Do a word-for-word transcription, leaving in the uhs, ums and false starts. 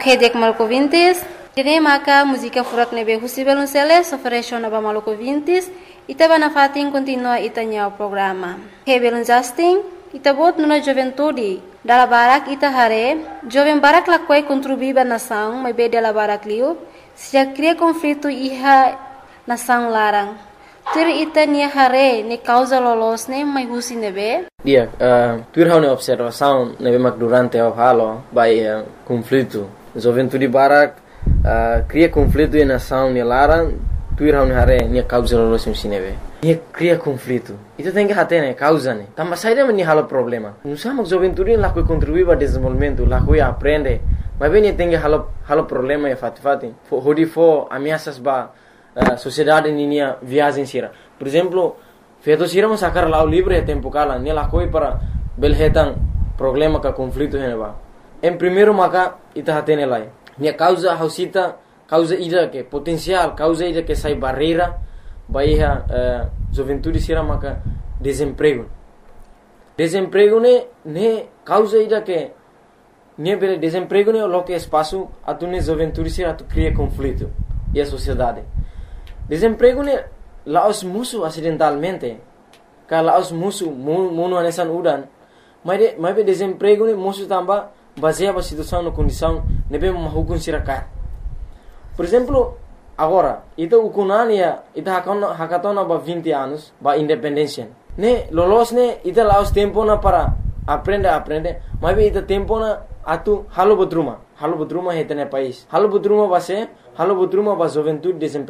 Hedek Malco Vintes, Tene Maka, música furak nebe Husibel Unceles, ofereció Naba Malco Vintes, Itaba na fatin continua itanya o programa. Hebel Justin, Itabot nuna juventude, dala barak ita hare, jovem barak lakwai contribuiba nação, mas be dala barak liu, se já cria conflito iha nação larang. Tur ita nia hare, ne causa lolos ne, mas husi nebe? Dia, uh, tur hau ne observação nebe mak durante o halo, by uh, conflito. Juventude barak uh, cria conflito e nação ne larang, tur hau ne hare, nia causa lolos husi nebe. Nia cria conflito. Itu tem que hate ne causa ne. Tamba saída meni halo problema. Nusa mak juventude lá que contribui para desenvolvimento, lá que aprende. Mas bem tem que halo halo problema e fati fati. Hodi fo ameaças ba Uh, sociedade ninia viagem sira. Por exemplo, feito sira mas sacar lá o livro é tempo cala, ne lá coi para belhetan problema ka conflito heneba. Em primeiro maka ita hatene lá. Ne causa hausita, causa ida que potencial, causa ida que sai barreira, baia uh, juventude sira maka desemprego. Desemprego ne ne causa ida que ne bele desemprego ne lo que espaço atune juventude sira tu cria conflito e a sociedade. Desemprego ne laos musuh acidentalmente. Ka laos musuh muno anesan udan. Mas de, mas desemprego ne musuh tamba baseado a situação no condição nebe mahukun siraka. Por exemplo, agora, ita ukunania ita hakona hakatona ba vinte anos ba independência. Ne lolos ne ita laos tempo na para aprender aprender. Mas ita tempo na atu halo bodruma. Halo bodruma hetene país. Halo bodruma base, halo bodruma ba juventude desemprego.